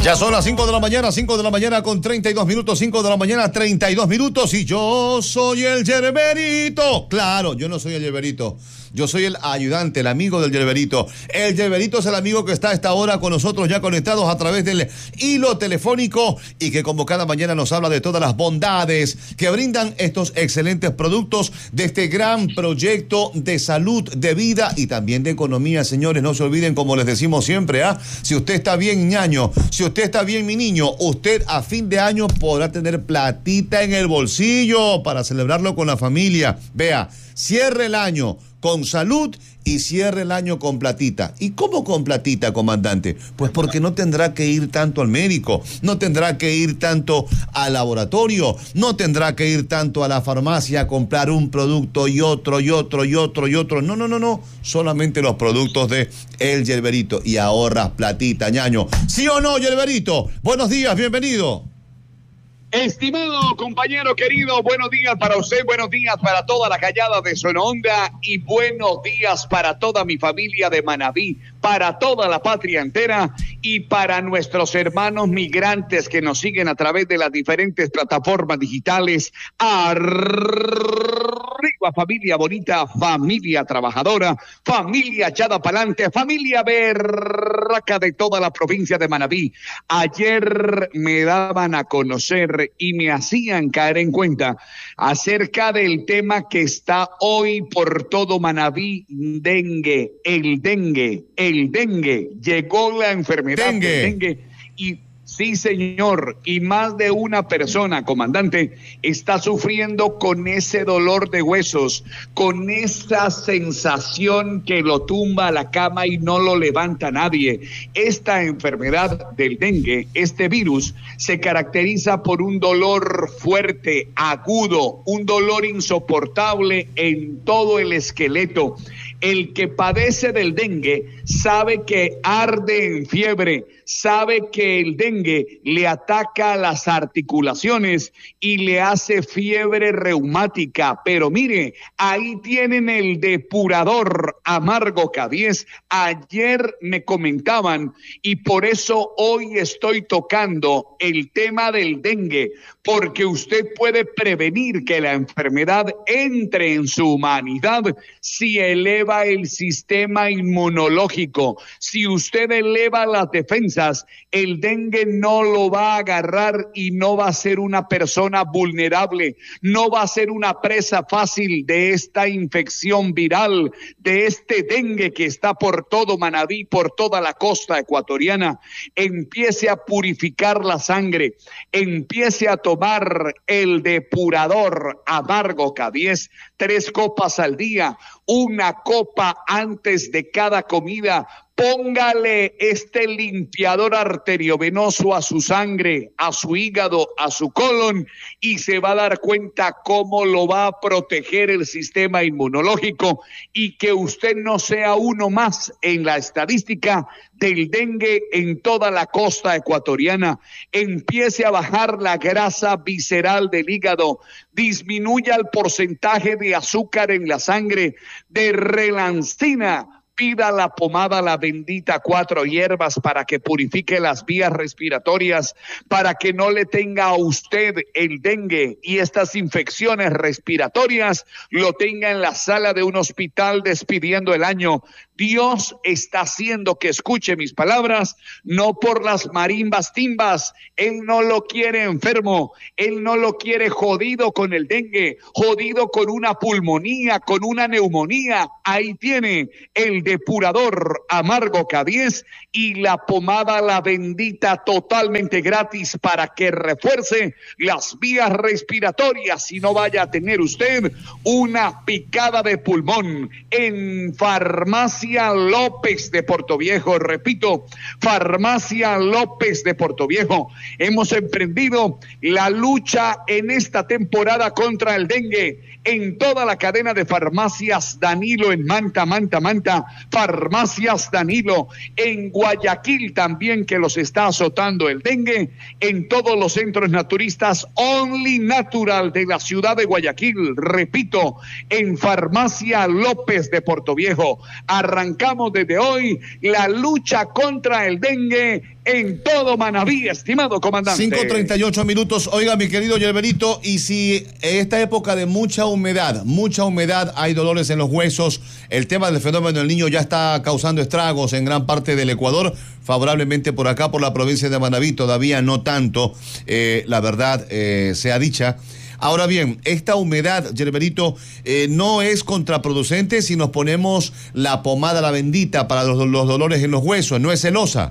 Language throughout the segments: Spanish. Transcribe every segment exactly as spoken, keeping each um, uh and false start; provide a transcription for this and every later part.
Ya son las cinco de la mañana, cinco de la mañana con treinta y dos minutos, cinco de la mañana, treinta y dos minutos, y yo soy el Yerberito. Claro, yo no soy el Yerberito, yo soy el ayudante, el amigo del Yerberito. El Yerberito es el amigo que está a esta hora con nosotros, ya conectados a través del hilo telefónico, y que como cada mañana nos habla de todas las bondades que brindan estos excelentes productos de este gran proyecto de salud, de vida y también de economía. Señores, no se olviden, como les decimos siempre, ¿ah? Si usted está bien, ñaño, si usted está bien, mi niño, usted a fin de año podrá tener platita en el bolsillo para celebrarlo con la familia. Vea, cierre el año con salud y cierre el año con platita. ¿Y cómo con platita, comandante? Pues porque no tendrá que ir tanto al médico, no tendrá que ir tanto al laboratorio, no tendrá que ir tanto a la farmacia a comprar un producto y otro y otro y otro y otro. No, no, no, no. Solamente los productos de El Yerberito y ahorras platita, ñaño. ¿Sí o no, Yerberito? Buenos días, bienvenido. Estimado compañero querido, buenos días para usted, buenos días para toda la callada de Sononda y buenos días para toda mi familia de Manabí, para toda la patria entera y para nuestros hermanos migrantes que nos siguen a través de las diferentes plataformas digitales. Arriba, familia bonita, familia trabajadora, familia echada pa'lante, familia berraca de toda la provincia de Manabí. Ayer me daban a conocer y me hacían caer en cuenta acerca del tema que está hoy por todo Manabí: dengue, el dengue, el dengue. Llegó la enfermedad dengue. del dengue y sí, señor, y más de una persona, comandante, está sufriendo con ese dolor de huesos, con esa sensación que lo tumba a la cama y no lo levanta nadie. Esta enfermedad del dengue, este virus, se caracteriza por un dolor fuerte, agudo, un dolor insoportable en todo el esqueleto. El que padece del dengue sabe que arde en fiebre, sabe que el dengue le ataca a las articulaciones y le hace fiebre reumática. Pero mire, ahí tienen el depurador Amargo K diez. Ayer me comentaban y por eso hoy estoy tocando el tema del dengue, porque usted puede prevenir que la enfermedad entre en su humanidad si eleva el sistema inmunológico. Si usted eleva las defensas, el dengue no lo va a agarrar y no va a ser una persona vulnerable, no va a ser una presa fácil de esta infección viral, de este dengue que está por todo Manabí, por toda la costa ecuatoriana. Empiece a purificar la sangre, empiece a tomar el depurador Amargo K diez, tres copas al día, una copa antes de cada comida. Póngale este limpiador arteriovenoso a su sangre, a su hígado, a su colon, y se va a dar cuenta cómo lo va a proteger el sistema inmunológico y que usted no sea uno más en la estadística del dengue en toda la costa ecuatoriana. Empiece a bajar la grasa visceral del hígado, disminuya el porcentaje de azúcar en la sangre, de relancina. Pida la pomada La Bendita Cuatro Hierbas para que purifique las vías respiratorias, para que no le tenga a usted el dengue y estas infecciones respiratorias lo tenga en la sala de un hospital despidiendo el año. Dios está haciendo que escuche mis palabras, no por las marimbas timbas. Él no lo quiere enfermo, Él no lo quiere jodido con el dengue, jodido con una pulmonía, con una neumonía. Ahí tiene el depurador Amargo K diez y la pomada La Bendita totalmente gratis para que refuerce las vías respiratorias y no vaya a tener usted una picada de pulmón. En Farmacia López de Portoviejo, repito, Farmacia López de Portoviejo, hemos emprendido la lucha en esta temporada contra el dengue en toda la cadena de farmacias Danilo en Manta, Manta, Manta, Farmacias Danilo en Guayaquil también, que los está azotando el dengue, en todos los centros naturistas Only Natural de la ciudad de Guayaquil, repito, en Farmacia López de Portoviejo. A arrancamos desde hoy la lucha contra el dengue en todo Manabí, estimado comandante. cinco treinta y ocho minutos. Oiga, mi querido Yelverito, y si en esta época de mucha humedad, mucha humedad, hay dolores en los huesos, el tema del fenómeno del niño ya está causando estragos en gran parte del Ecuador, favorablemente por acá, por la provincia de Manabí, todavía no tanto, eh, la verdad eh, sea dicha. Ahora bien, esta humedad, Yelverito, eh, no es contraproducente si nos ponemos la pomada la bendita para los, los dolores en los huesos, no es celosa.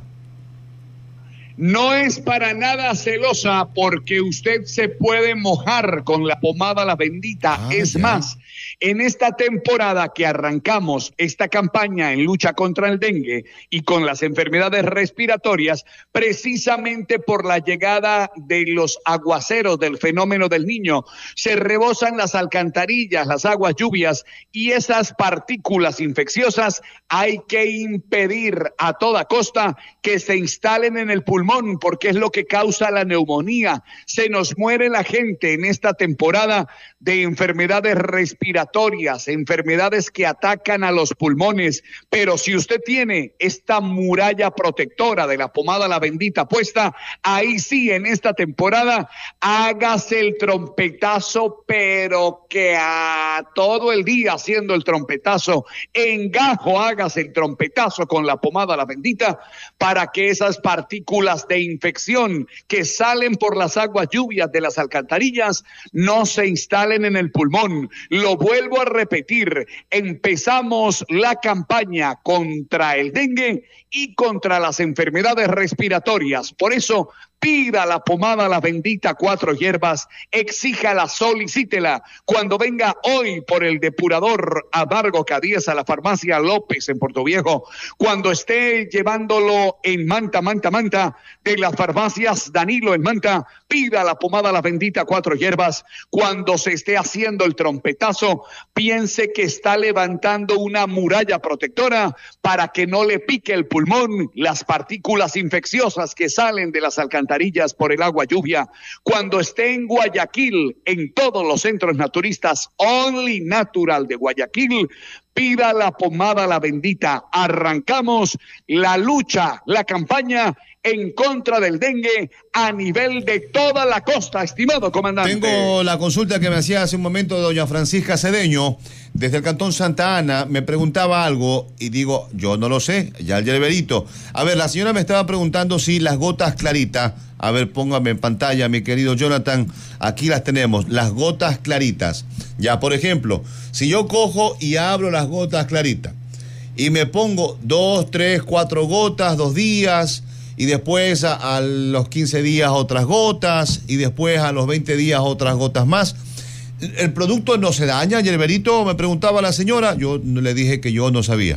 No es para nada celosa porque usted se puede mojar con la pomada la bendita. Ah, es ya. Más, en esta temporada que arrancamos esta campaña en lucha contra el dengue y con las enfermedades respiratorias, precisamente por la llegada de los aguaceros del fenómeno del niño, se rebosan las alcantarillas, las aguas lluvias, y esas partículas infecciosas hay que impedir a toda costa que se instalen en el pulmón, porque es lo que causa la neumonía. Se nos muere la gente en esta temporada de enfermedades respiratorias, enfermedades que atacan a los pulmones. Pero si usted tiene esta muralla protectora de la pomada la bendita puesta, ahí sí, en esta temporada, hágase el trompetazo, pero que a todo el día haciendo el trompetazo, en gajo hágase el trompetazo con la pomada la bendita, para que esas partículas de infección que salen por las aguas lluvias de las alcantarillas no se instalen en el pulmón. Lo vuelvo a repetir, empezamos la campaña contra el dengue y contra las enfermedades respiratorias. Por eso, pida la pomada la bendita cuatro hierbas, exíjala, solicítela. Cuando venga hoy por el depurador Adargo Cadíez a la farmacia López en Puerto Viejo, cuando esté llevándolo en Manta, Manta, Manta, de las farmacias Danilo en Manta, pida la pomada la bendita cuatro hierbas. Cuando se esté haciendo el trompetazo, piense que está levantando una muralla protectora para que no le pique el pulmón las partículas infecciosas que salen de las alcantarillas por el agua lluvia. Cuando esté en Guayaquil, en todos los centros naturistas Only Natural de Guayaquil, pida la pomada la bendita. Arrancamos la lucha, la campaña en contra del dengue a nivel de toda la costa, estimado comandante. Tengo la consulta que me hacía hace un momento doña Francisca Cedeño, desde el Cantón Santa Ana. Me preguntaba algo y digo, yo no lo sé, ya el Yelverito. A ver, la señora me estaba preguntando si las gotas claritas, a ver, póngame en pantalla, mi querido Jonathan, aquí las tenemos, las gotas claritas. Ya, por ejemplo, si yo cojo y abro las gotas claritas y me pongo dos, tres, cuatro gotas, dos días, y después a, a los quince días otras gotas, y después a los veinte días otras gotas más, ¿el producto no se daña, Yelverito? Me preguntaba la señora. Yo le dije que yo no sabía.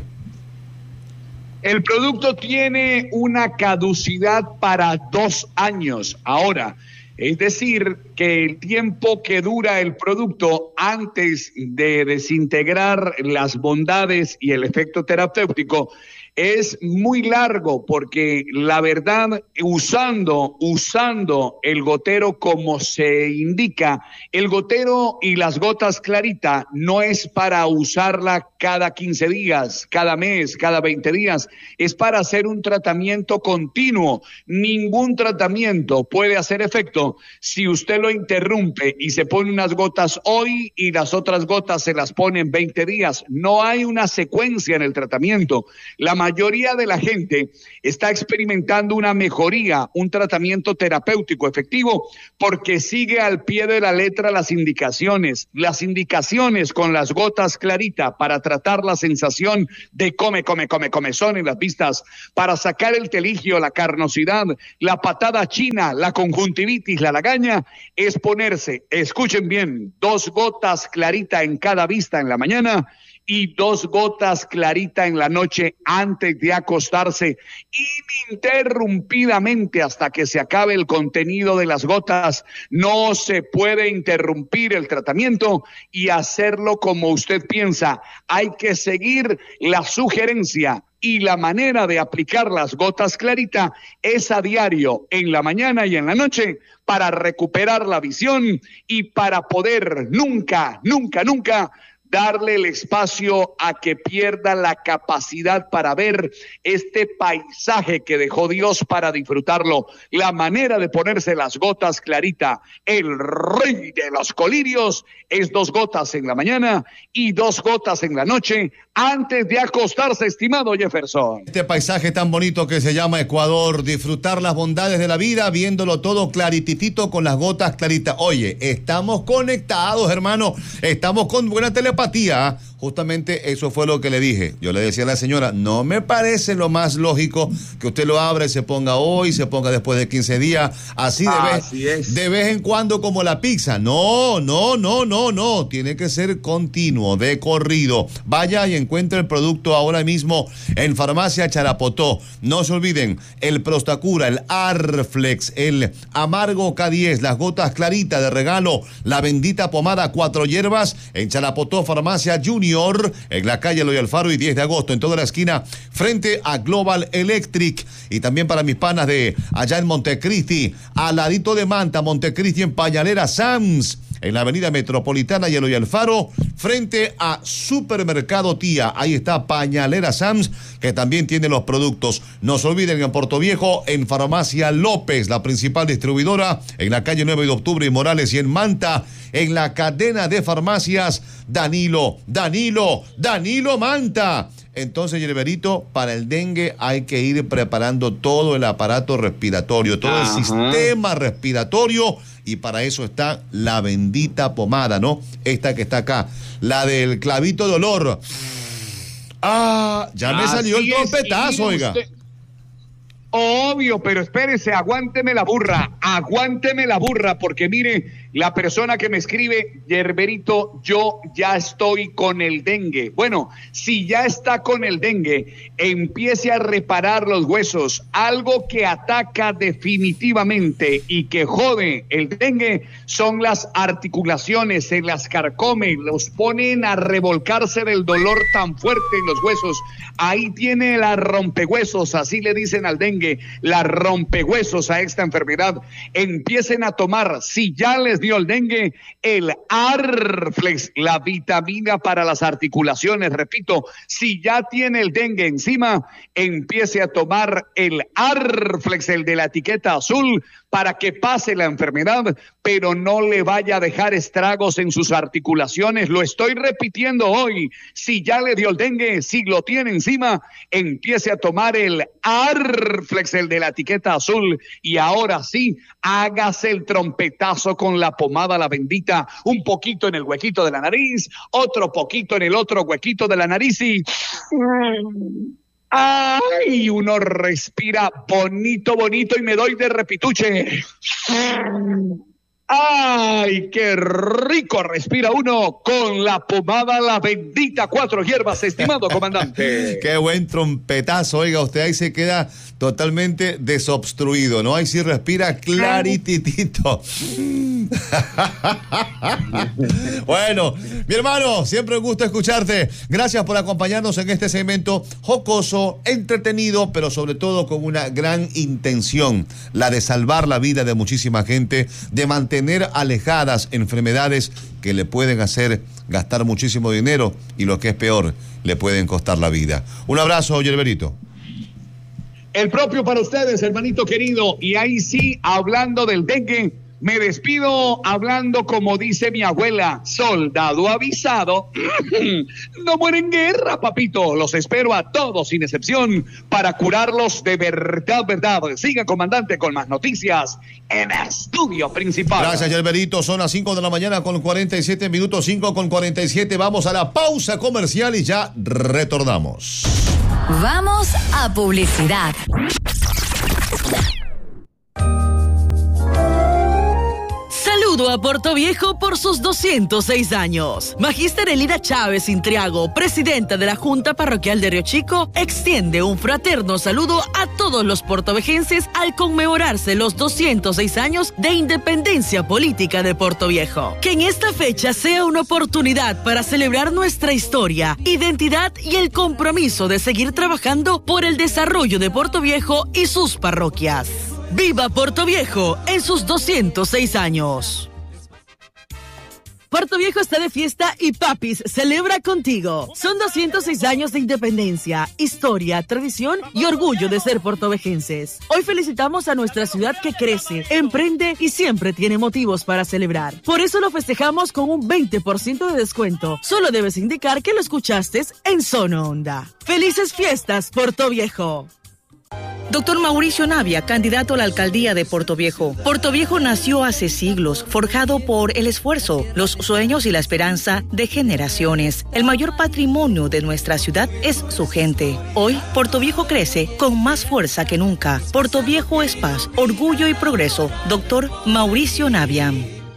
El producto tiene una caducidad para dos años. Ahora, es decir, que el tiempo que dura el producto antes de desintegrar las bondades y el efecto terapéutico es muy largo, porque la verdad, usando, usando el gotero como se indica, el gotero y las gotas clarita no es para usarla cada quince días, cada mes, cada veinte días, es para hacer un tratamiento continuo. Ningún tratamiento puede hacer efecto si usted lo interrumpe y se pone unas gotas hoy y las otras gotas se las pone en veinte días. No hay una secuencia en el tratamiento. La La mayoría de la gente está experimentando una mejoría, un tratamiento terapéutico efectivo, porque sigue al pie de la letra las indicaciones. Las indicaciones con las gotas clarita para tratar la sensación de come, come, come, comezón en las vistas, para sacar el teligio, la carnosidad, la patada china, la conjuntivitis, la lagaña, es ponerse, escuchen bien, dos gotas clarita en cada vista en la mañana y dos gotas clarita en la noche antes de acostarse, ininterrumpidamente hasta que se acabe el contenido de las gotas. No se puede interrumpir el tratamiento y hacerlo como usted piensa. Hay que seguir la sugerencia, y la manera de aplicar las gotas clarita es a diario, en la mañana y en la noche, para recuperar la visión y para poder nunca, nunca, nunca darle el espacio a que pierda la capacidad para ver este paisaje que dejó Dios para disfrutarlo. La manera de ponerse las gotas clarita, el rey de los colirios, es dos gotas en la mañana y dos gotas en la noche antes de acostarse, estimado Jefferson. Este paisaje tan bonito que se llama Ecuador, disfrutar las bondades de la vida, viéndolo todo clarititito con las gotas claritas. Oye, estamos conectados, hermano, estamos con buena telepatía. Justamente eso fue lo que le dije. Yo le decía a la señora, no me parece lo más lógico que usted lo abra y se ponga hoy, se ponga después de quince días, así de, así vez, es. de vez en cuando como la pizza. No, no, no, no, no. Tiene que ser continuo, de corrido. Vaya y encuentre el producto ahora mismo en Farmacia Charapotó. No se olviden, el Prostacura, el Arflex, el Amargo K diez, las gotas claritas de regalo, la bendita pomada cuatro hierbas en Charapotó, Farmacia Junior, en la calle Eloy Alfaro y diez de agosto, en toda la esquina, frente a Global Electric. Y también para mis panas de allá en Montecristi, al ladito de Manta, Montecristi, en Pañalera Sams, en la avenida Metropolitana y Eloy Alfaro, frente a Supermercado Tía. Ahí está Pañalera Sams, que también tiene los productos. No se olviden, en Puerto Viejo, en Farmacia López, la principal distribuidora, en la calle nueve de octubre y Morales, y en Manta, en la cadena de farmacias Danilo, Danilo, Danilo Manta. Entonces, Yerberito, para el dengue hay que ir preparando todo el aparato respiratorio, todo Ajá. el sistema respiratorio, y para eso está la bendita pomada, ¿no? Esta que está acá, la del clavito de olor. Ah, ya me Así salió el trompetazo, oiga. Usted... Obvio, pero espérese, aguánteme la burra, aguánteme la burra, porque mire, la persona que me escribe, Yerberito, yo ya estoy con el dengue. Bueno, si ya está con el dengue, empiece a reparar los huesos. Algo que ataca definitivamente y que jode el dengue son las articulaciones, se las carcome, los ponen a revolcarse del dolor tan fuerte en los huesos. Ahí tiene la rompehuesos, así le dicen al dengue, la rompehuesos a esta enfermedad. Empiecen a tomar, si ya les dio el dengue, el Arflex, la vitamina para las articulaciones. Repito, si ya tiene el dengue encima, empiece a tomar el Arflex, el de la etiqueta azul, para que pase la enfermedad, pero no le vaya a dejar estragos en sus articulaciones. Lo estoy repitiendo hoy. Si ya le dio el dengue, si lo tiene encima, empiece a tomar el Arflex, el de la etiqueta azul, y ahora sí, hágase el trompetazo con la pomada La Bendita, un poquito en el huequito de la nariz, otro poquito en el otro huequito de la nariz y... ¡ay! Uno respira bonito, bonito y me doy de repituche. ¡Ay, qué rico respira uno con la pomada La Bendita cuatro hierbas, estimado comandante! ¡Qué buen trompetazo! Oiga, usted ahí se queda totalmente desobstruido, ¿no? Ahí sí respira clarititito. Bueno, mi hermano, siempre un gusto escucharte. Gracias por acompañarnos en este segmento jocoso, entretenido, pero sobre todo con una gran intención, la de salvar la vida de muchísima gente, de mantener alejadas enfermedades que le pueden hacer gastar muchísimo dinero y, lo que es peor, le pueden costar la vida. Un abrazo, Yerberito. El propio para ustedes, hermanito querido. Y ahí sí, hablando del dengue, me despido hablando como dice mi abuela, soldado avisado, no muere en guerra, papito. Los espero a todos sin excepción para curarlos de verdad, verdad. Siga, comandante, con más noticias en estudio principal. Gracias, Yerberito. Son las cinco de la mañana con cuarenta y siete minutos, cinco con cuarenta y siete. Vamos a la pausa comercial y ya retornamos. Vamos a publicidad. Saludo a Puerto Viejo por sus doscientos seis años. Magíster Elida Chávez Intriago, presidenta de la Junta Parroquial de Río Chico, extiende un fraterno saludo a todos los puertovejenses al conmemorarse los doscientos seis años de independencia política de Puerto Viejo. Que en esta fecha sea una oportunidad para celebrar nuestra historia, identidad y el compromiso de seguir trabajando por el desarrollo de Puerto Viejo y sus parroquias. ¡Viva Puerto Viejo en sus doscientos seis años! Puerto Viejo está de fiesta y Papis celebra contigo. Son doscientos seis años de independencia, historia, tradición y orgullo de ser portovejenses. Hoy felicitamos a nuestra ciudad que crece, emprende y siempre tiene motivos para celebrar. Por eso lo festejamos con un veinte por ciento de descuento. Solo debes indicar que lo escuchaste en Sono Onda. ¡Felices fiestas, Puerto Viejo! Doctor Mauricio Navia, candidato a la alcaldía de Puerto Viejo. Puerto Viejo nació hace siglos, forjado por el esfuerzo, los sueños y la esperanza de generaciones. El mayor patrimonio de nuestra ciudad es su gente. Hoy, Puerto Viejo crece con más fuerza que nunca. Puerto Viejo es paz, orgullo y progreso. Doctor Mauricio Navia.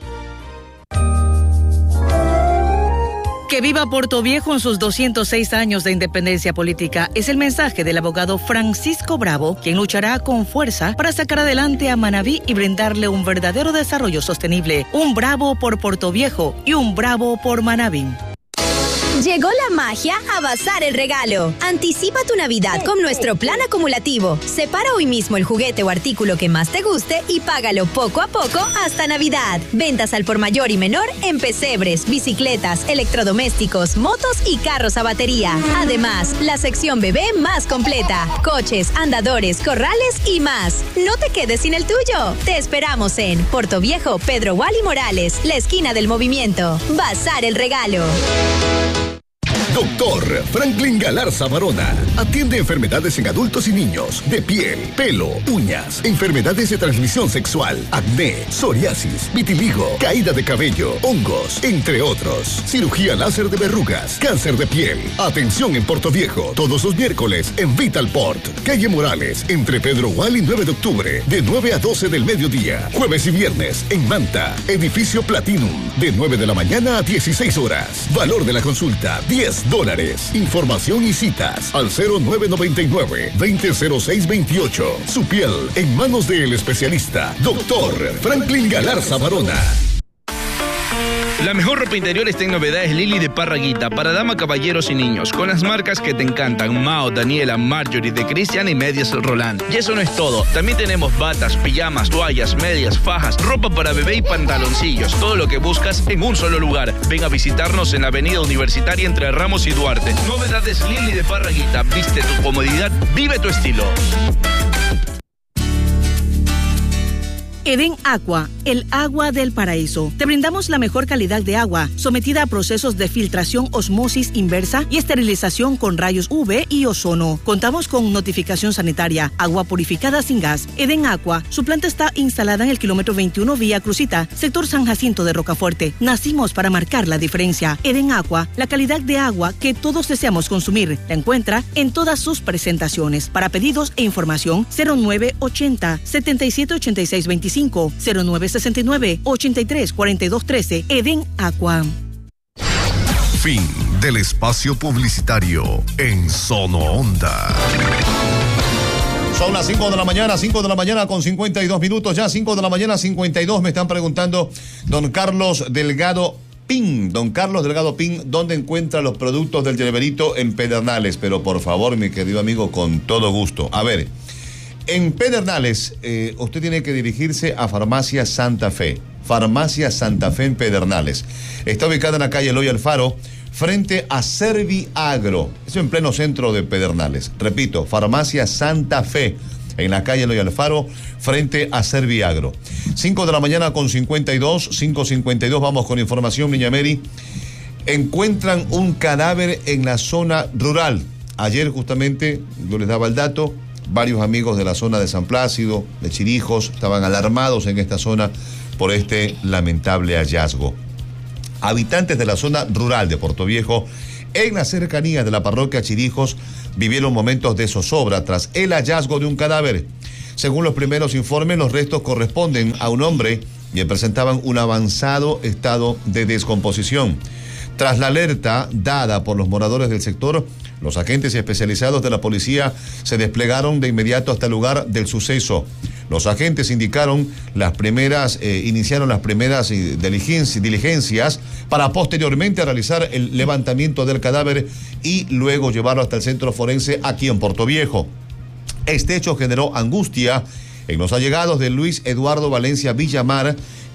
Que viva Puerto Viejo en sus doscientos seis años de independencia política es el mensaje del abogado Francisco Bravo, quien luchará con fuerza para sacar adelante a Manabí y brindarle un verdadero desarrollo sostenible. Un bravo por Puerto Viejo y un bravo por Manabí. Llegó la magia a Bazar el Regalo. Anticipa tu Navidad con nuestro plan acumulativo. Separa hoy mismo el juguete o artículo que más te guste y págalo poco a poco hasta Navidad. Ventas al por mayor y menor en pesebres, bicicletas, electrodomésticos, motos y carros a batería. Además, la sección bebé más completa. Coches, andadores, corrales y más. No te quedes sin el tuyo. Te esperamos en Puerto Viejo, Pedro Wally Morales, la esquina del movimiento. Bazar el Regalo. Doctor Franklin Galarza Barona. Atiende enfermedades en adultos y niños, de piel, pelo, uñas, enfermedades de transmisión sexual, acné, psoriasis, vitiligo, caída de cabello, hongos, entre otros. Cirugía láser de verrugas, cáncer de piel. Atención en Puerto Viejo, todos los miércoles en Vitalport, calle Morales, entre Pedro Wally y nueve de octubre, de nueve a doce del mediodía. Jueves y viernes en Manta, edificio Platinum, de nueve de la mañana a dieciséis horas. Valor de la consulta, diez dólares. Información y citas al cero nueve nueve nueve, veinte cero seis veintiocho. Su piel en manos del especialista, doctor Franklin Galarza Barona. La mejor ropa interior está en Novedades Lili de Parraguita, para dama, caballeros y niños, con las marcas que te encantan: Mao, Daniela, Marjorie, de Cristian y medias Roland. Y eso no es todo, también tenemos batas, pijamas, toallas, medias, fajas, ropa para bebé y pantaloncillos, todo lo que buscas en un solo lugar. Ven a visitarnos en la avenida Universitaria entre Ramos y Duarte. Novedades Lili de Parraguita, viste tu comodidad, vive tu estilo. Eden Aqua, el agua del paraíso. Te brindamos la mejor calidad de agua, sometida a procesos de filtración, osmosis inversa y esterilización con rayos U V y ozono. Contamos con notificación sanitaria, agua purificada sin gas. Eden Aqua, su planta está instalada en el kilómetro veintiuno Vía Crucita, sector San Jacinto de Rocafuerte. Nacimos para marcar la diferencia. Eden Aqua, la calidad de agua que todos deseamos consumir. La encuentra en todas sus presentaciones. Para pedidos e información, cero nueve ochenta, setenta y siete ochenta y seis veinticinco, cero nueve sesenta y nueve, ochenta y tres cuarenta y dos trece. Eden Aqua. Fin del espacio publicitario en Sono Onda. Son las cinco de la mañana, cinco de la mañana con cincuenta y dos minutos, ya cinco de la mañana cincuenta y dos. Me están preguntando don Carlos Delgado Pin, don Carlos Delgado Pin, ¿dónde encuentra los productos del Yerberito? En Pedernales. Pero por favor, mi querido amigo, con todo gusto. A ver, en Pedernales, eh, usted tiene que dirigirse a Farmacia Santa Fe. Farmacia Santa Fe en Pedernales. Está ubicada en la calle Eloy Alfaro, frente a Serviagro. Eso en pleno centro de Pedernales. Repito, Farmacia Santa Fe, en la calle Eloy Alfaro, frente a Serviagro. cinco de la mañana con cincuenta y dos, cinco cincuenta y dos. Vamos con información, niña Mary. Encuentran un cadáver en la zona rural. Ayer justamente, yo les daba el dato, varios amigos de la zona de San Plácido, de Chirijos, estaban alarmados en esta zona por este lamentable hallazgo. Habitantes de la zona rural de Puerto Viejo, en la cercanía de la parroquia Chirijos, vivieron momentos de zozobra tras el hallazgo de un cadáver. Según los primeros informes, los restos corresponden a un hombre y presentaban un avanzado estado de descomposición. Tras la alerta dada por los moradores del sector, los agentes especializados de la policía se desplegaron de inmediato hasta el lugar del suceso. Los agentes indicaron las primeras, eh, iniciaron las primeras diligencias para posteriormente realizar el levantamiento del cadáver y luego llevarlo hasta el centro forense aquí en Puerto Viejo. Este hecho generó angustia en los allegados de Luis Eduardo Valencia Villamar,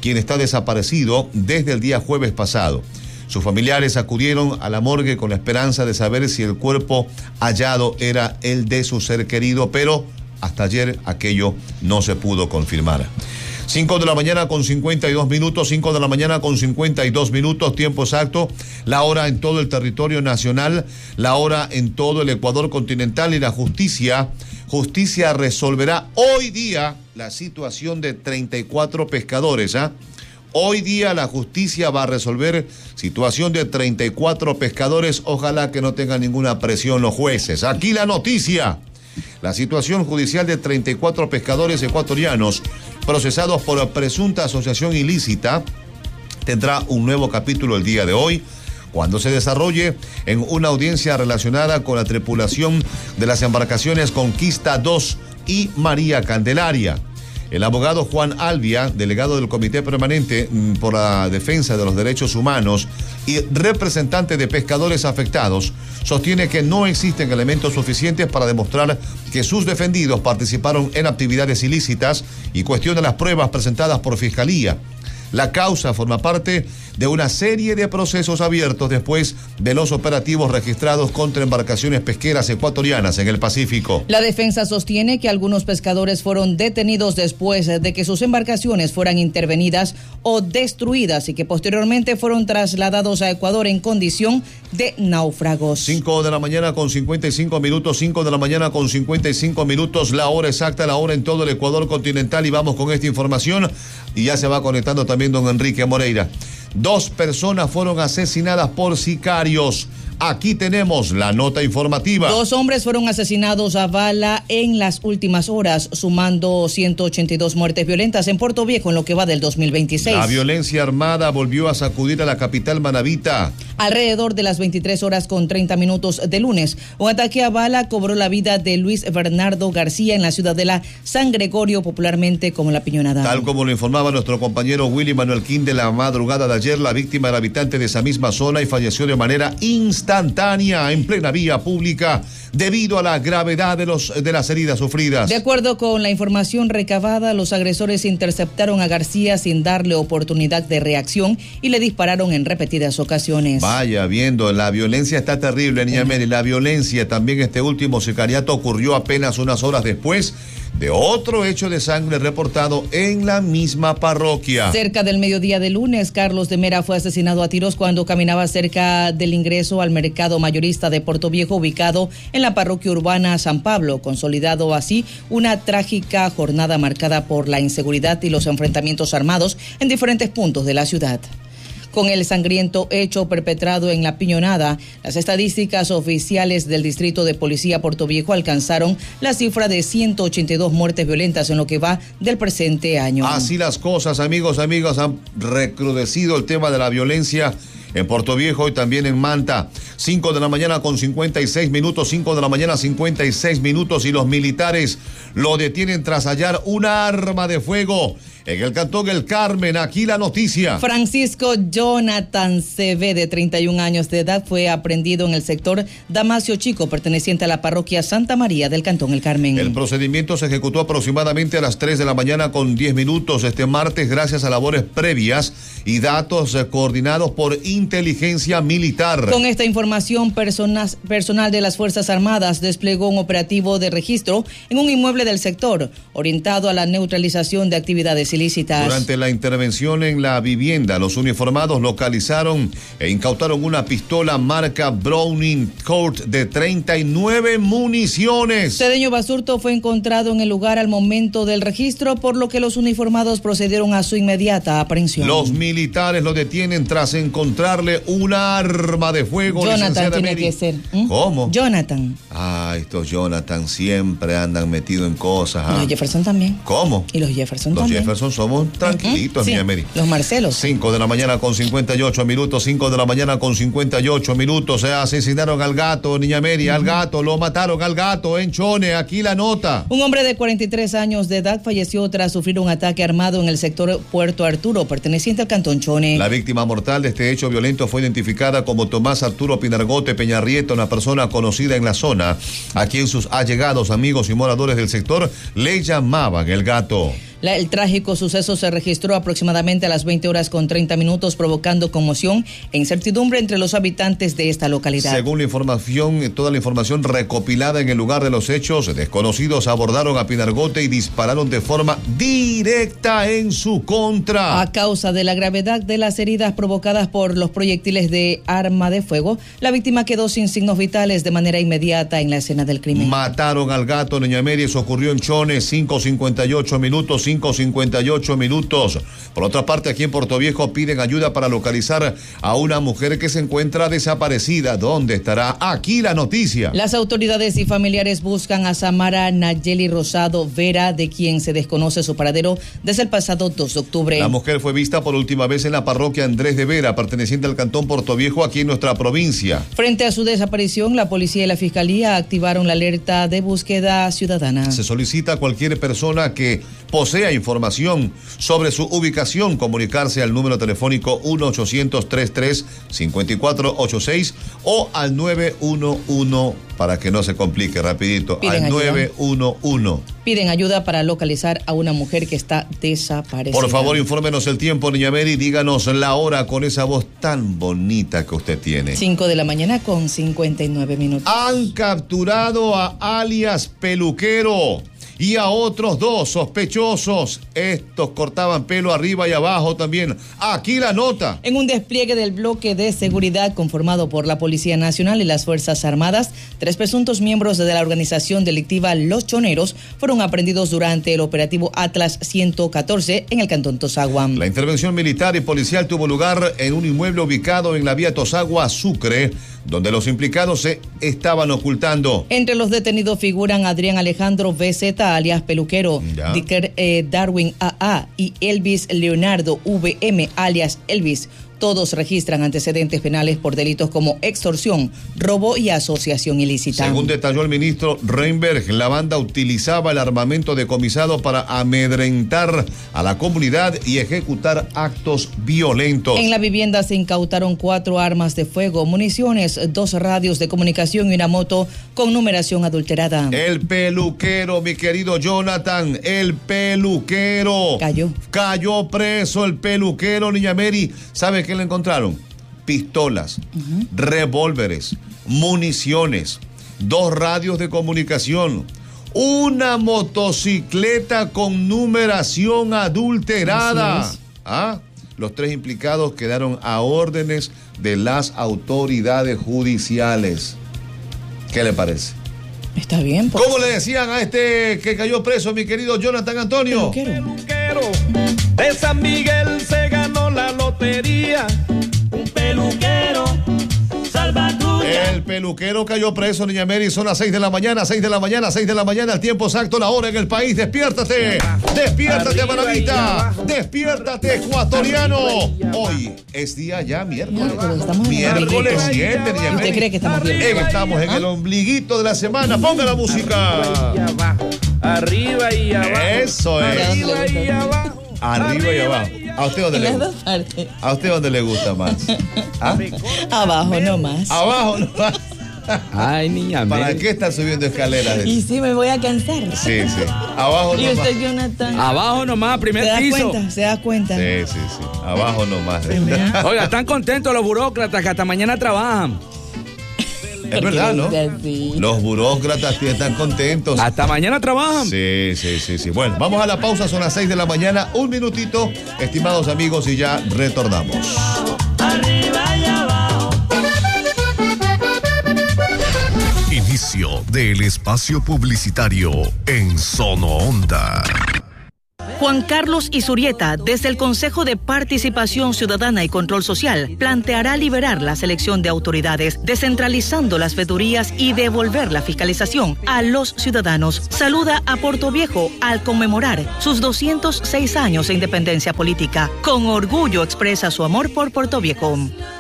quien está desaparecido desde el día jueves pasado. Sus familiares acudieron a la morgue con la esperanza de saber si el cuerpo hallado era el de su ser querido, pero hasta ayer aquello no se pudo confirmar. cinco de la mañana con cincuenta y dos minutos, cinco de la mañana con cincuenta y dos minutos, tiempo exacto, la hora en todo el territorio nacional, la hora en todo el Ecuador continental, y la justicia, justicia resolverá hoy día la situación de treinta y cuatro pescadores, ¿ah? ¿eh? Hoy día la justicia va a resolver situación de treinta y cuatro pescadores, ojalá que no tengan ninguna presión los jueces. Aquí la noticia. La situación judicial de treinta y cuatro pescadores ecuatorianos procesados por presunta asociación ilícita tendrá un nuevo capítulo el día de hoy, cuando se desarrolle en una audiencia relacionada con la tripulación de las embarcaciones Conquista dos y María Candelaria. El abogado Juan Albia, delegado del Comité Permanente por la Defensa de los Derechos Humanos y representante de pescadores afectados, sostiene que no existen elementos suficientes para demostrar que sus defendidos participaron en actividades ilícitas y cuestiona las pruebas presentadas por Fiscalía. La causa forma parte de una serie de procesos abiertos después de los operativos registrados contra embarcaciones pesqueras ecuatorianas en el Pacífico. La defensa sostiene que algunos pescadores fueron detenidos después de que sus embarcaciones fueran intervenidas o destruidas y que posteriormente fueron trasladados a Ecuador en condición de náufragos. cinco de la mañana con cincuenta y cinco minutos, cinco de la mañana con cincuenta y cinco minutos, la hora exacta, la hora en todo el Ecuador continental, y vamos con esta información y ya se va conectando también don Enrique Moreira. Dos personas fueron asesinadas por sicarios. Aquí tenemos la nota informativa. Dos hombres fueron asesinados a bala en las últimas horas, sumando ciento ochenta y dos muertes violentas en Puerto Viejo en lo que va del dos mil veintiséis. La violencia armada volvió a sacudir a la capital manabita. Alrededor de las veintitrés horas con treinta minutos de lunes, un ataque a bala cobró la vida de Luis Bernardo García en la ciudadela San Gregorio, popularmente como La Piñonada. Tal como lo informaba nuestro compañero Willy Manuel Quín, de la madrugada de ayer, la víctima era habitante de esa misma zona y falleció de manera instantánea. instantánea en plena vía pública debido a la gravedad de, los, de las heridas sufridas. De acuerdo con la información recabada, los agresores interceptaron a García sin darle oportunidad de reacción y le dispararon en repetidas ocasiones. Vaya, viendo, la violencia está terrible, niña Mary. La violencia, también este último sicariato ocurrió apenas unas horas después de otro hecho de sangre reportado en la misma parroquia. Cerca del mediodía de lunes, Carlos de Mera fue asesinado a tiros cuando caminaba cerca del ingreso al mercado mayorista de Puerto Viejo, ubicado en la parroquia urbana San Pablo, consolidado así una trágica jornada marcada por la inseguridad y los enfrentamientos armados en diferentes puntos de la ciudad. Con el sangriento hecho perpetrado en La Piñonada, las estadísticas oficiales del Distrito de Policía Puerto Viejo alcanzaron la cifra de ciento ochenta y dos muertes violentas en lo que va del presente año. Así las cosas, amigos, amigas, han recrudecido el tema de la violencia en Puerto Viejo y también en Manta. cinco de la mañana con cincuenta y seis minutos, cinco de la mañana cincuenta y seis minutos, y los militares lo detienen tras hallar un arma de fuego en el cantón El Carmen. Aquí la noticia. Francisco Jonathan C B, de treinta y un años de edad, fue aprehendido en el sector Damasio Chico, perteneciente a la parroquia Santa María del cantón El Carmen. El procedimiento se ejecutó aproximadamente a las tres de la mañana con diez minutos este martes, gracias a labores previas y datos eh, coordinados por inteligencia militar. Con esta información, personas, personal de las Fuerzas Armadas desplegó un operativo de registro en un inmueble del sector, orientado a la neutralización de actividades ilícitas. Durante la intervención en la vivienda, los uniformados localizaron e incautaron una pistola marca Browning Colt de treinta y nueve municiones. Cedeño Basurto fue encontrado en el lugar al momento del registro, por lo que los uniformados procedieron a su inmediata aprehensión. Los militares lo detienen tras encontrarle un arma de fuego. Jonathan tiene Mary. que ser. ¿Mm? ¿Cómo? Jonathan. Ah, estos Jonathan siempre andan metidos en cosas. ¿Ah? Los Jefferson también. ¿Cómo? Y los Jefferson los también. Los Jefferson somos tranquilitos, uh-huh. niña sí. Mary. Los Marcelos. cinco de la mañana con cincuenta y ocho minutos, cinco de la mañana con cincuenta y ocho minutos. Se asesinaron al gato, niña Mary, uh-huh. al gato, lo mataron al gato en Chone. Aquí la nota. Un hombre de cuarenta y tres años de edad falleció tras sufrir un ataque armado en el sector Puerto Arturo, perteneciente al cantón Chone. La víctima mortal de este hecho violento fue identificada como Tomás Arturo Pinargote Peñarrieta, una persona conocida en la zona, a quien sus allegados, amigos y moradores del sector le llamaban el gato. La, el trágico suceso se registró aproximadamente a las veinte horas con treinta minutos, provocando conmoción e incertidumbre entre los habitantes de esta localidad. Según la información, toda la información recopilada en el lugar de los hechos, desconocidos abordaron a Pinargote y dispararon de forma directa en su contra. A causa de la gravedad de las heridas provocadas por los proyectiles de arma de fuego, la víctima quedó sin signos vitales de manera inmediata en la escena del crimen. Mataron al gato, Niña Mary. Eso ocurrió en Chones, cinco cincuenta y ocho minutos, cinco cincuenta y ocho minutos. Por otra parte, aquí en Puerto Viejo piden ayuda para localizar a una mujer que se encuentra desaparecida. ¿Dónde estará? Aquí la noticia. Las autoridades y familiares buscan a Samara Nayeli Rosado Vera, de quien se desconoce su paradero desde el pasado dos de octubre. La mujer fue vista por última vez en la parroquia Andrés de Vera, perteneciente al cantón Puerto Viejo, aquí en nuestra provincia. Frente a su desaparición, la policía y la fiscalía activaron la alerta de búsqueda ciudadana. Se solicita a cualquier persona que posea información sobre su ubicación comunicarse al número telefónico uno ochocientos treinta y tres cincuenta y cuatro ochenta y seis o al nueve uno uno para que no se complique, rapidito, Piden al ayuda. nueve uno uno. Piden ayuda para localizar a una mujer que está desaparecida. Por favor, infórmenos el tiempo, Niña Mary, díganos la hora con esa voz tan bonita que usted tiene. cinco de la mañana con cincuenta y nueve minutos. Han capturado a alias Peluquero y a otros dos sospechosos. Estos cortaban pelo arriba y abajo también. Aquí la nota. En un despliegue del bloque de seguridad conformado por la Policía Nacional y las Fuerzas Armadas, tres presuntos miembros de la organización delictiva Los Choneros fueron aprehendidos durante el operativo Atlas ciento catorce en el cantón Tosagua. La intervención militar y policial tuvo lugar en un inmueble ubicado en la vía Tosagua Sucre, donde los implicados se estaban ocultando. Entre los detenidos figuran Adrián Alejandro B Z, alias Peluquero, Dicker eh, Darwin A A y Elvis Leonardo V M, alias Elvis. Todos registran antecedentes penales por delitos como extorsión, robo y asociación ilícita. Según detalló el ministro Reinberg, la banda utilizaba el armamento decomisado para amedrentar a la comunidad y ejecutar actos violentos. En la vivienda se incautaron cuatro armas de fuego, municiones, dos radios de comunicación y una moto con numeración adulterada. El peluquero, mi querido Jonathan, el peluquero. Cayó. Cayó preso el peluquero, Niña Mary. ¿Sabe qué le encontraron? Pistolas, uh-huh. revólveres, municiones, dos radios de comunicación, una motocicleta con numeración adulterada. ¿Ah? Los tres implicados quedaron a órdenes de las autoridades judiciales. ¿Qué le parece? Está bien. Pues. ¿Cómo le decían a este que cayó preso, mi querido Jonathan Antonio? Peluquero. Peluquero de San Miguel se ganó la lotería. Un peluquero salvatrucha. El peluquero cayó preso, Niña Mary. Son las seis de la mañana, seis de la mañana, seis de la mañana. El tiempo exacto, la hora en el país. Despiértate. Despiértate, Maravita. Despiértate, ecuatoriano. Hoy es día ya miércoles. Miércoles siete, Niña Mary. ¿Usted cree que estamos bien? Estamos en el ombliguito de la semana. Ponga la música. Arriba y abajo. Eso es. Arriba y abajo. Arriba y abajo. ¿A usted dónde le gusta? ¿A usted dónde le gusta más? ¿Ah? Abajo nomás. Abajo nomás. Ay, niña. ¿Para mire. qué está subiendo escaleras? Y sí, me voy a cansar. Sí, sí. Abajo ¿Y nomás. usted, Jonathan? Abajo nomás, primer ¿Se da piso. cuenta? ¿Se da cuenta? Sí, sí, sí. Abajo nomás. Oiga, están contentos los burócratas que hasta mañana trabajan. Es verdad, ¿no? Sí. Los burócratas están contentos. Hasta mañana trabajan. Sí, sí, sí, sí. Bueno, vamos a la pausa, son las seis de la mañana, un minutito, estimados amigos, y ya retornamos. Arriba y abajo. Inicio del espacio publicitario en Sono Onda. Juan Carlos Izurieta, desde el Consejo de Participación Ciudadana y Control Social, planteará liberar la selección de autoridades, descentralizando las veedurías y devolver la fiscalización a los ciudadanos. Saluda a Puerto Viejo al conmemorar sus doscientos seis años de independencia política. Con orgullo expresa su amor por Puerto Viejo.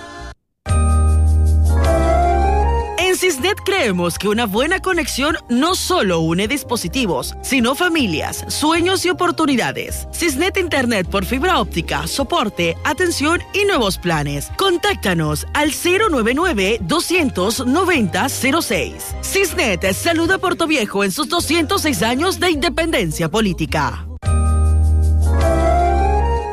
En Cisnet creemos que una buena conexión no solo une dispositivos, sino familias, sueños y oportunidades. Cisnet Internet por fibra óptica, soporte, atención y nuevos planes. Contáctanos al cero nueve nueve, dos nueve cero, cero seis. Cisnet saluda a Puerto Viejo en sus doscientos seis años de independencia política.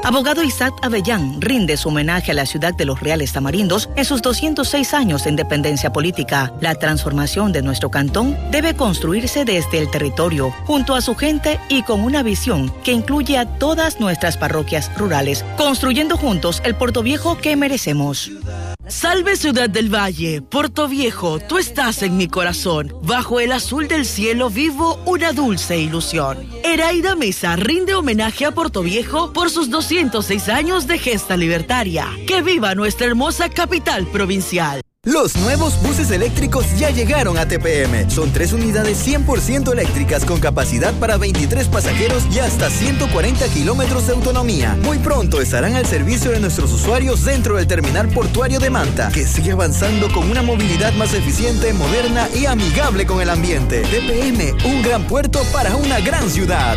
Abogado Isaac Avellán rinde su homenaje a la ciudad de Los Reales Tamarindos en sus doscientos seis años de independencia política. La transformación de nuestro cantón debe construirse desde el territorio, junto a su gente y con una visión que incluye a todas nuestras parroquias rurales, construyendo juntos el Puerto Viejo que merecemos. Salve Ciudad del Valle, Puerto Viejo, tú estás en mi corazón. Bajo el azul del cielo vivo una dulce ilusión. Eraida Mesa rinde homenaje a Puerto Viejo por sus doscientos seis años de gesta libertaria. ¡Que viva nuestra hermosa capital provincial! Los nuevos buses eléctricos ya llegaron a T P M. Son tres unidades cien por ciento eléctricas con capacidad para veintitrés pasajeros y hasta ciento cuarenta kilómetros de autonomía. Muy pronto estarán al servicio de nuestros usuarios dentro del terminal portuario de Manta, que sigue avanzando con una movilidad más eficiente, moderna y amigable con el ambiente. T P M, un gran puerto para una gran ciudad.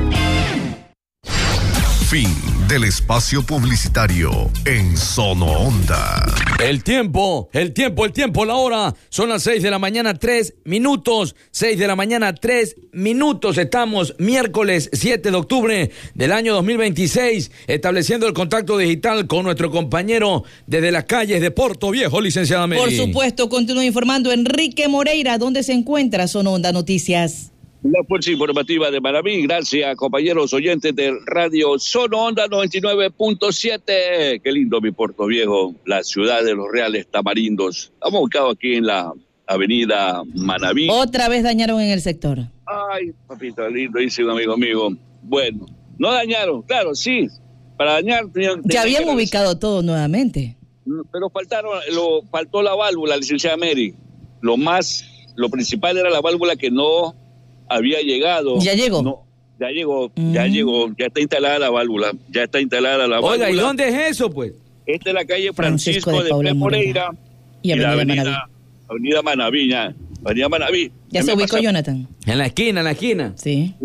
Fin del espacio publicitario en Sono Onda. El tiempo, el tiempo, el tiempo, la hora. Son las seis de la mañana, tres minutos. seis de la mañana, tres minutos. Estamos miércoles siete de octubre del año dos mil veintiséis, estableciendo el contacto digital con nuestro compañero desde las calles de Puerto Viejo, licenciada Mary. Por supuesto, continúa informando Enrique Moreira, ¿dónde se encuentra Sono Onda Noticias? La fuerza informativa de Manaví, gracias compañeros oyentes de Radio Sono Onda noventa y nueve punto siete. Qué lindo mi Puerto Viejo, la ciudad de los Reales Tamarindos. Estamos ubicados aquí en la avenida Manaví. Otra vez dañaron en el sector. Ay, papito lindo, dice un amigo mío. Bueno, no dañaron, claro, sí. Para dañar... Ya habían ubicado todo nuevamente. Pero faltaron, lo, faltó la válvula, licenciada Mary. Lo más, lo principal era la válvula que no... había llegado. ¿Ya llegó? No, ya llegó, mm. ya llegó, ya está instalada la válvula, ya está instalada la válvula. Oiga, ¿y dónde es eso, pues? Esta es la calle Francisco, Francisco de, de Moreira y, y la avenida Manaví. Avenida Manaví, ya, avenida Manaví. Ya, ya se ubicó pasa? Jonathan. En la esquina, en la esquina. Sí.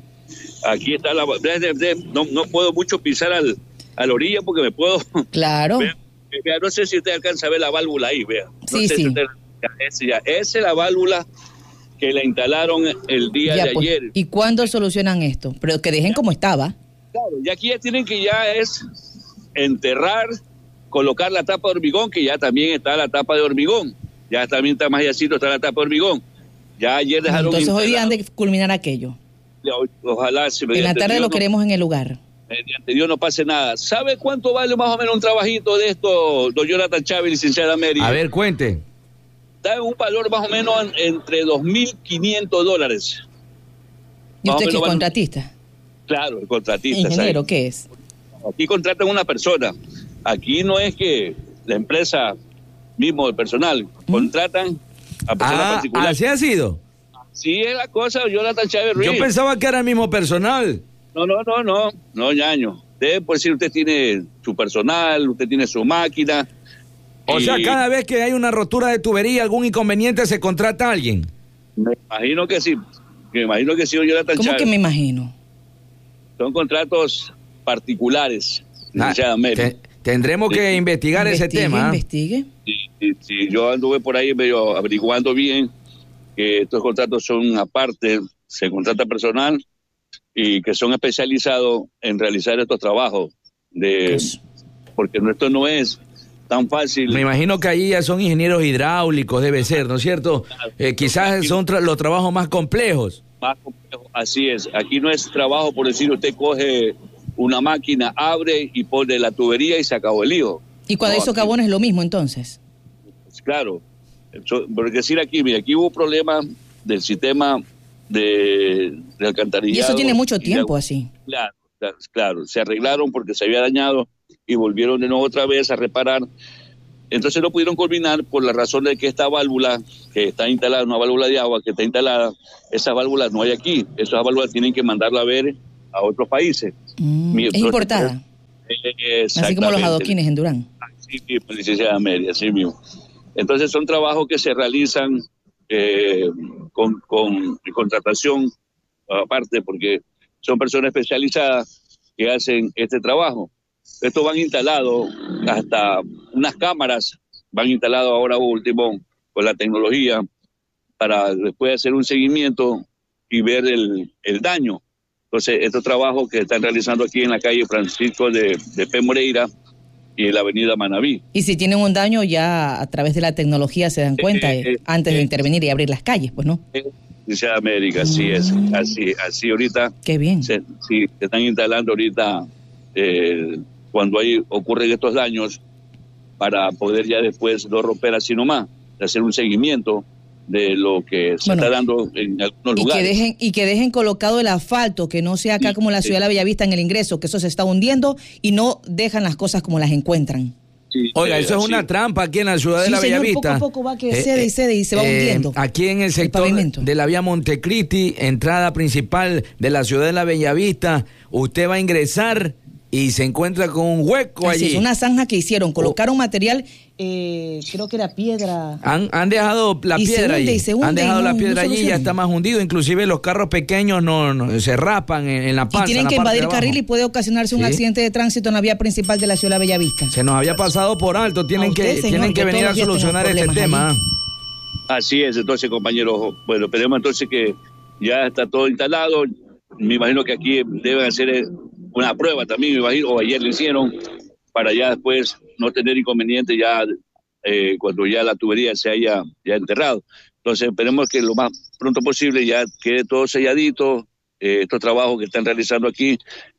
Aquí está la... De, de, no, no puedo mucho pisar al, a la orilla porque me puedo... Claro. Vea, vea, no sé si usted alcanza a ver la válvula ahí, vea. No sí, sé sí. Si usted, esa, ya, esa es la válvula que la instalaron el día ya, de pues, ayer. ¿Y cuándo solucionan esto? Pero que dejen como estaba. Claro, y aquí ya tienen que ya es enterrar, colocar la tapa de hormigón, que ya también está la tapa de hormigón. Ya también está más allacito, está la tapa de hormigón. Ya ayer dejaron... Entonces instalado. hoy día han de culminar aquello. Ojalá... Si en la tarde Dios lo no, queremos en el lugar. Mediante Dios no pase nada. ¿Sabe cuánto vale más o menos un trabajito de esto, don Jonathan Chávez, licenciada Mary? A ver, cuente. Da un valor más o menos entre dos mil quinientos dólares. ¿Y usted qué es contratista? Claro, el contratista. ¿Ingeniero ¿sabe? qué es? Aquí contratan una persona. Aquí no es que la empresa mismo, el personal, ¿Mm? contratan a personas ah, particulares. ¿Así ha sido? Sí es la cosa, Jonathan Chávez Ruiz. Yo pensaba que era el mismo personal. No, no, no, no, no, ñaño. Usted, por decir, usted tiene su personal, usted tiene su máquina. O y... sea, cada vez que hay una rotura de tubería, algún inconveniente, se contrata a alguien. Me imagino que sí. Me imagino que sí, Jonathan ¿Cómo Chávez. que me imagino? Son contratos particulares. Ah, te, tendremos sí. que investigar investigue, ese tema. Investigue. Sí, sí, sí, yo anduve por ahí medio averiguando bien que estos contratos son aparte, se contrata personal y que son especializados en realizar estos trabajos. De, pues. Porque esto no es tan fácil. Me imagino que ahí ya son ingenieros hidráulicos, debe ser, ¿no es cierto? Eh, quizás son tra- los trabajos más complejos. Más complejos, así es. Aquí no es trabajo, por decir, usted coge una máquina, abre y pone la tubería y se acabó el lío. ¿Y cuando no, hizo Cabón es lo mismo entonces? Pues claro. Por decir aquí, mira, aquí hubo problemas del sistema de, de alcantarillado. Y eso tiene mucho tiempo así. Claro, claro, claro. Se arreglaron porque se había dañado y volvieron de nuevo otra vez a reparar. Entonces no pudieron culminar por la razón de que esta válvula que está instalada, una válvula de agua que está instalada, esas válvulas no hay aquí. Esas válvulas tienen que mandarla a ver a otros países. Mm, Mi, es importada. Eh, así como los adoquines en Durán. Sí, licenciada Mary, así mismo. Entonces son trabajos que se realizan eh, con, con contratación aparte, porque son personas especializadas que hacen este trabajo. Estos van instalados, hasta unas cámaras van instaladas ahora último con la tecnología para después hacer un seguimiento y ver el, el daño. Entonces, estos trabajos que están realizando aquí en la calle Francisco de, de P. Moreira y en la avenida Manabí. Y si tienen un daño, ya a través de la tecnología se dan cuenta eh, eh, antes eh, de intervenir y abrir las calles, pues, ¿no? Dice América, así mm. es, así, así ahorita. Qué bien. Se, sí, se están instalando ahorita eh, cuando ahí ocurren estos daños para poder ya después no romper así nomás, de hacer un seguimiento de lo que se bueno, está dando en algunos y lugares. Que dejen, y que dejen colocado el asfalto, que no sea acá sí, como la ciudad sí. de la Bellavista en el ingreso, que eso se está hundiendo y no dejan las cosas como las encuentran. Sí, Oiga, eso es una trampa aquí en la ciudad sí, de la señor, Bellavista. Poco a poco va que eh, cede y cede y se va eh, hundiendo. Aquí en el sector el de la vía Montecristi, entrada principal de la ciudad de la Bellavista, usted va a ingresar y se encuentra con un hueco Así allí. Es una zanja que hicieron, colocaron material, eh, creo que era piedra. Han, han dejado la y piedra hunde, allí. Hunde, han dejado no, la piedra no allí y ya está más hundido. Inclusive los carros pequeños no, no se rapan en, en la panza. Y tienen que invadir carril y puede ocasionarse un ¿Sí? accidente de tránsito en la vía principal de la ciudad de la Bellavista. Se nos había pasado por alto. Tienen usted, que, señor, tienen que, que venir a solucionar este tema. Ahí. Así es, entonces, compañeros. Bueno, esperemos entonces que ya está todo instalado. Me imagino que aquí deben hacer una prueba también, me imagino, o ayer le hicieron, para ya después no tener inconveniente ya eh, cuando ya la tubería se haya ya enterrado. Entonces esperemos que lo más pronto posible ya quede todo selladito, eh, estos trabajos que están realizando aquí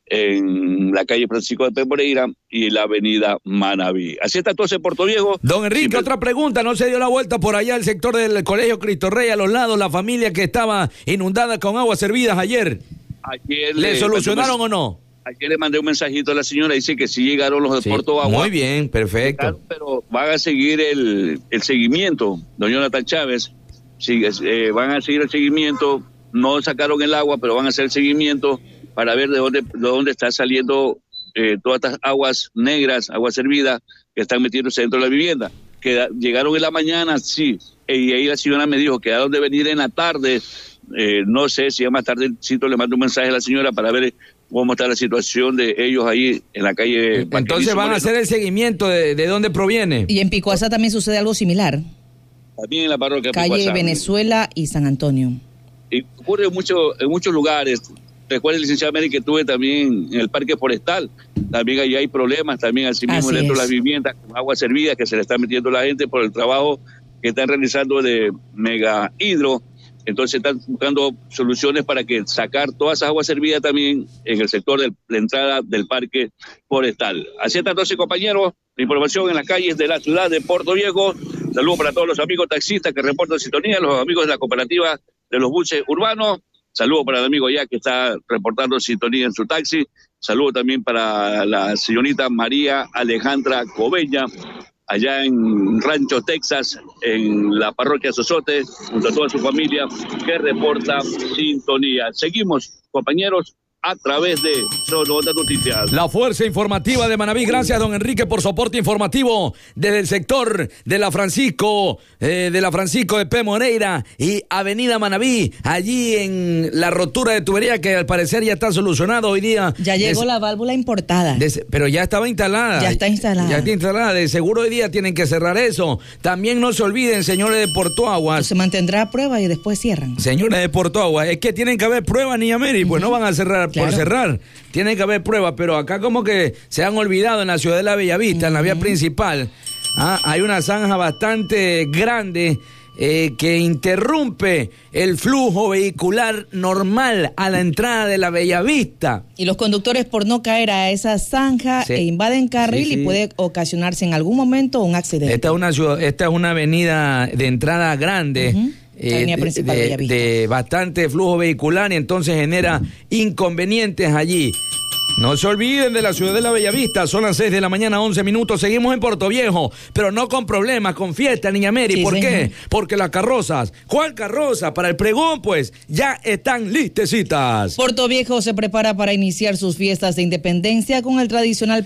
en la calle Francisco de P. Moreira y la avenida Manabí. Así está entonces Puerto Viejo. Don Enrique, Siempre... otra pregunta, ¿no se dio la vuelta por allá el sector del Colegio Cristo Rey a los lados, la familia que estaba inundada con aguas servidas ayer? Ayer ¿Le, ¿Le solucionaron o no? Ayer le mandé un mensajito a la señora, dice que sí llegaron los de sí, Puerto Agua. Muy bien, perfecto. Llegaron, pero van a seguir el, el seguimiento, don Jonathan Chávez, sigue, eh, van a seguir el seguimiento, no sacaron el agua, pero van a hacer el seguimiento para ver de dónde, de dónde está saliendo eh, todas estas aguas negras, aguas servidas, que están metiéndose dentro de la vivienda. Que llegaron en la mañana, sí, y ahí la señora me dijo que quedaron de venir en la tarde. Eh, no sé si más tardecito le mando un mensaje a la señora para ver cómo está la situación de ellos ahí en la calle. Entonces van a hacer el seguimiento de, de dónde proviene. Y en Picoasa también sucede algo similar. También en la parroquia Calle Picoasa. Venezuela y San Antonio. Y ocurre en, mucho, en muchos lugares. Recuerda, licenciado Mary, que estuve también en el Parque Forestal. También allí hay problemas, también así mismo así dentro es. de las viviendas, con agua servida que se le está metiendo a la gente por el trabajo que están realizando de mega hidro. Entonces están buscando soluciones para que sacar todas esas aguas servidas también en el sector de la entrada del Parque Forestal. Así está entonces, compañeros, la información en las calles de la ciudad de Puerto Viejo. Saludos para todos los amigos taxistas que reportan sintonía, los amigos de la cooperativa de los buses urbanos. Saludos para el amigo ya que está reportando sintonía en su taxi. Saludos también para la señorita María Alejandra Cobeña, allá en Rancho, Texas, en la parroquia Sosote, junto a toda su familia, que reporta sintonía. Seguimos, compañeros, a través de Sonora Noticias. La Fuerza Informativa de Manabí. Gracias, don Enrique, por soporte informativo desde el sector de la Francisco, eh, de la Francisco de P. Moreira y Avenida Manabí, allí en la rotura de tubería que al parecer ya está solucionado hoy día. Ya llegó de, la válvula importada. De, pero ya estaba instalada. Ya está instalada. Ya está instalada. De seguro hoy día tienen que cerrar eso. También no se olviden, señores de Puerto Aguas. Se mantendrá a prueba y después cierran. Señores de Puerto Aguas, es que tienen que haber pruebas, niña Mary, pues uh-huh. no van a cerrar. Claro. Por cerrar, tiene que haber pruebas, pero acá como que se han olvidado en la ciudad de la Bellavista, uh-huh. en la vía principal, ¿ah? Hay una zanja bastante grande eh, que interrumpe el flujo vehicular normal a la entrada de la Bellavista. Y los conductores, por no caer a esa zanja, sí. e invaden carril sí, sí. y puede ocasionarse en algún momento un accidente. Esta es una, ciudad, esta es una avenida de entrada grande. Uh-huh. Eh, de, de, de bastante flujo vehicular y entonces genera inconvenientes allí. No se olviden de la ciudad de la Bellavista, son las seis de la mañana, once minutos, seguimos en Puerto Viejo, pero no con problemas, con fiesta, niña Mary. Sí, ¿por señor. qué? Porque las carrozas, ¿cuál carroza? Para el pregón, pues, ya están listecitas. Puerto Viejo se prepara para iniciar sus fiestas de independencia con el tradicional